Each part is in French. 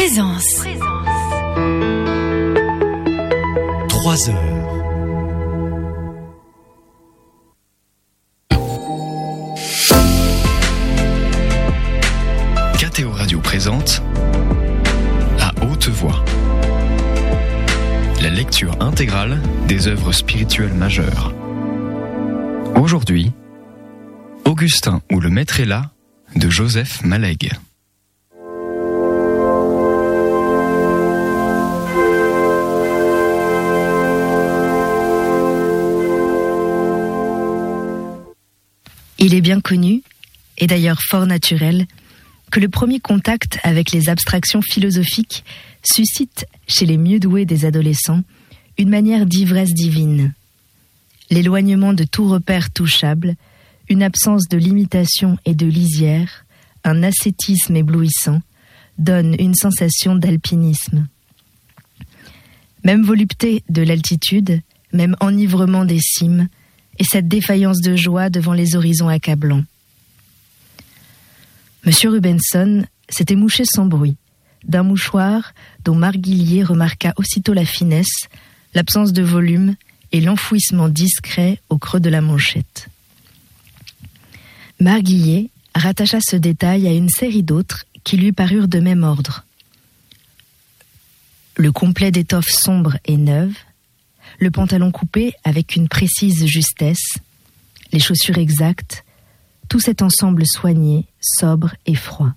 Présence. 3 heures. KTO Radio présente à haute voix la lecture intégrale des œuvres spirituelles majeures. Aujourd'hui, Augustin ou le maître est là de Joseph Maleg. Il est bien connu, et d'ailleurs fort naturel, que le premier contact avec les abstractions philosophiques suscite chez les mieux doués des adolescents une manière d'ivresse divine. L'éloignement de tout repère touchable, une absence de limitation et de lisière, un ascétisme éblouissant, donnent une sensation d'alpinisme. Même volupté de l'altitude, même enivrement des cimes, et cette défaillance de joie devant les horizons accablants. Monsieur Rubenson s'était mouché sans bruit, d'un mouchoir dont Marguillier remarqua aussitôt la finesse, l'absence de volume et l'enfouissement discret au creux de la manchette. Marguillier rattacha ce détail à une série d'autres qui lui parurent de même ordre. Le complet d'étoffe sombre et neuve, le pantalon coupé avec une précise justesse, les chaussures exactes, tout cet ensemble soigné, sobre et froid.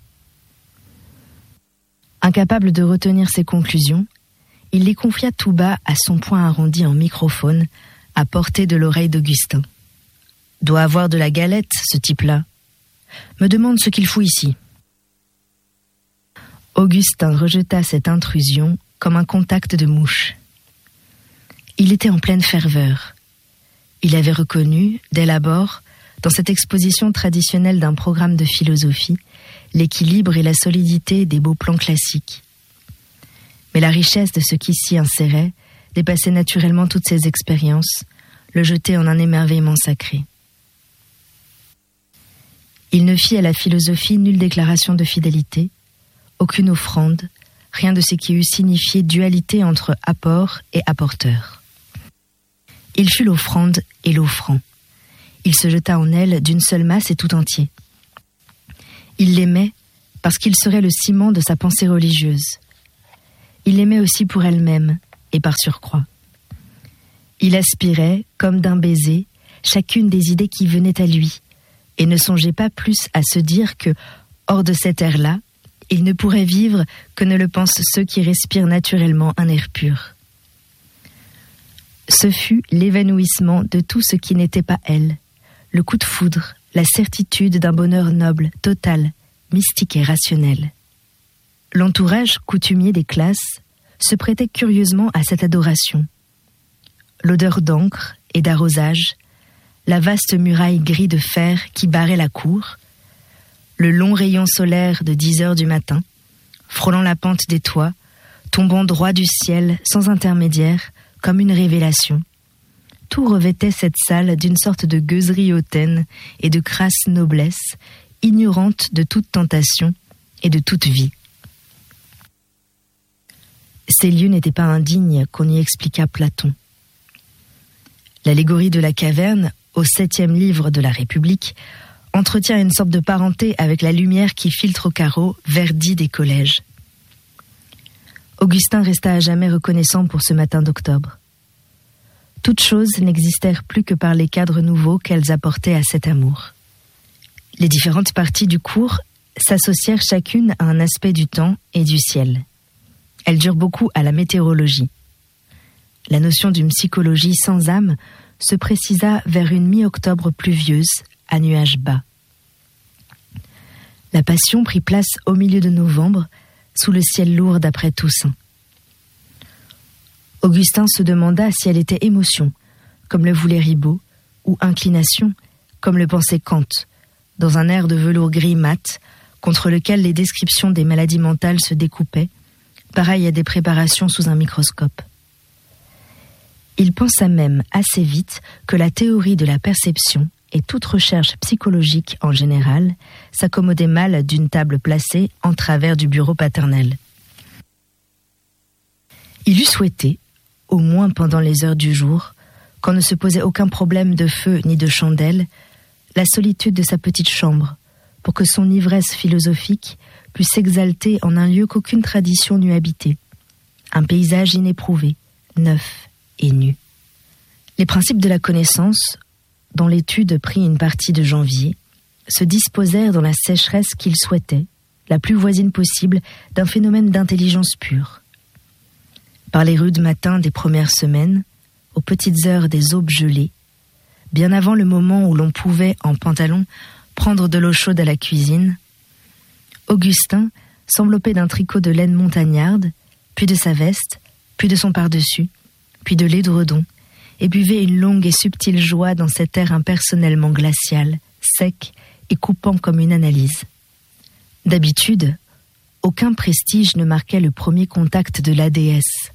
Incapable de retenir ses conclusions, il les confia tout bas à son poing arrondi en microphone, à portée de l'oreille d'Augustin. « Doit avoir de la galette, ce type-là. Me demande ce qu'il fout ici. » Augustin rejeta cette intrusion comme un contact de mouche. Il était en pleine ferveur. Il avait reconnu, dès l'abord, dans cette exposition traditionnelle d'un programme de philosophie, l'équilibre et la solidité des beaux plans classiques. Mais la richesse de ce qui s'y insérait dépassait naturellement toutes ses expériences, le jetait en un émerveillement sacré. Il ne fit à la philosophie nulle déclaration de fidélité, aucune offrande, rien de ce qui eût signifié dualité entre apport et apporteur. Il fut l'offrande et l'offrant. Il se jeta en elle d'une seule masse et tout entier. Il l'aimait parce qu'il serait le ciment de sa pensée religieuse. Il l'aimait aussi pour elle-même et par surcroît. Il aspirait, comme d'un baiser, chacune des idées qui venaient à lui et ne songeait pas plus à se dire que, hors de cet air-là, il ne pourrait vivre que ne le pensent ceux qui respirent naturellement un air pur. Ce fut l'évanouissement de tout ce qui n'était pas elle, le coup de foudre, la certitude d'un bonheur noble, total, mystique et rationnel. L'entourage coutumier des classes se prêtait curieusement à cette adoration. L'odeur d'encre et d'arrosage, la vaste muraille gris de fer qui barrait la cour, le long rayon solaire de 10 heures du matin, frôlant la pente des toits, tombant droit du ciel sans intermédiaire, comme une révélation. Tout revêtait cette salle d'une sorte de gueuserie hautaine et de crasse noblesse, ignorante de toute tentation et de toute vie. Ces lieux n'étaient pas indignes qu'on y expliquât Platon. L'allégorie de la caverne, au 7e livre de la République, entretient une sorte de parenté avec la lumière qui filtre au carreau verdie des collèges. Augustin resta à jamais reconnaissant pour ce matin d'octobre. Toutes choses n'existèrent plus que par les cadres nouveaux qu'elles apportaient à cet amour. Les différentes parties du cours s'associèrent chacune à un aspect du temps et du ciel. Elles durent beaucoup à la météorologie. La notion d'une psychologie sans âme se précisa vers une mi-octobre pluvieuse, à nuages bas. La passion prit place au milieu de novembre, sous le ciel lourd d'après Toussaint. Augustin se demanda si elle était émotion, comme le voulait Ribot, ou inclination, comme le pensait Kant, dans un air de velours gris mat, contre lequel les descriptions des maladies mentales se découpaient, pareil à des préparations sous un microscope. Il pensa même assez vite que la théorie de la perception et toute recherche psychologique en général s'accommodait mal d'une table placée en travers du bureau paternel. Il eût souhaité, au moins pendant les heures du jour, quand ne se posait aucun problème de feu ni de chandelle, la solitude de sa petite chambre, pour que son ivresse philosophique puisse s'exalter en un lieu qu'aucune tradition n'eût habité, un paysage inéprouvé, neuf et nu. Les principes de la connaissance, dont l'étude prit une partie de janvier, se disposèrent dans la sécheresse qu'il souhaitait, la plus voisine possible d'un phénomène d'intelligence pure. Par les rudes matins des premières semaines, aux petites heures des aubes gelées, bien avant le moment où l'on pouvait, en pantalon, prendre de l'eau chaude à la cuisine, Augustin s'enveloppait d'un tricot de laine montagnarde, puis de sa veste, puis de son pardessus, puis de l'édredon, et buvait une longue et subtile joie dans cet air impersonnellement glacial, sec et coupant comme une analyse. D'habitude, aucun prestige ne marquait le premier contact de la déesse.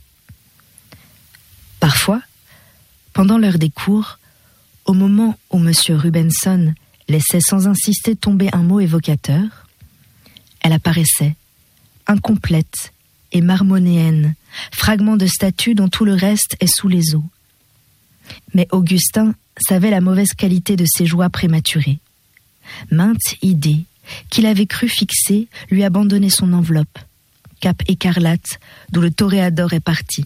Parfois, pendant l'heure des cours, au moment où M. Rubenson laissait sans insister tomber un mot évocateur, elle apparaissait, incomplète et marmonéenne, fragment de statue dont tout le reste est sous les eaux. Mais Augustin savait la mauvaise qualité de ses joies prématurées. Mainte idée qu'il avait cru fixer lui abandonnait son enveloppe, cape écarlate d'où le toréador est parti.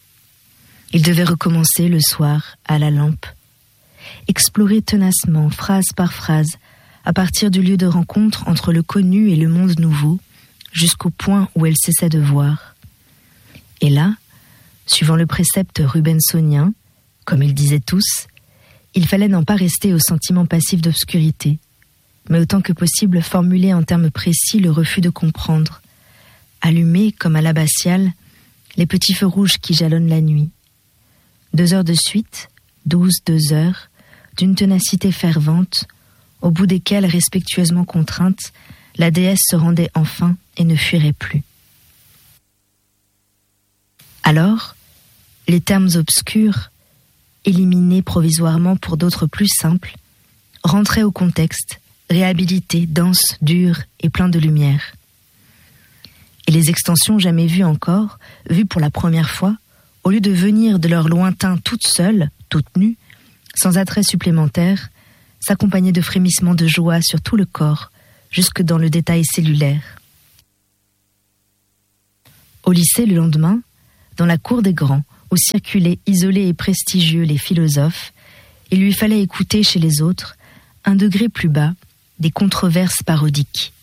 Il devait recommencer le soir à la lampe, explorer tenacement, phrase par phrase, à partir du lieu de rencontre entre le connu et le monde nouveau, jusqu'au point où elle cessait de voir. Et là, suivant le précepte rubensonien, comme ils disaient tous, il fallait n'en pas rester au sentiment passif d'obscurité, mais autant que possible formuler en termes précis le refus de comprendre, allumer, comme à l'abbatiale, les petits feux rouges qui jalonnent la nuit. 2 heures de suite, 2 heures, d'une ténacité fervente, au bout desquelles, respectueusement contrainte, la déesse se rendait enfin et ne fuirait plus. Alors, les termes obscurs, éliminés provisoirement pour d'autres plus simples, rentraient au contexte, réhabilités, denses, durs et pleins de lumière. Et les extensions jamais vues encore, vues pour la première fois, au lieu de venir de leur lointain toutes seules, toutes nues, sans attrait supplémentaire, s'accompagnaient de frémissements de joie sur tout le corps, jusque dans le détail cellulaire. Au lycée, le lendemain, dans la cour des grands, où circulaient isolés et prestigieux les philosophes, il lui fallait écouter chez les autres, un degré plus bas, des controverses parodiques.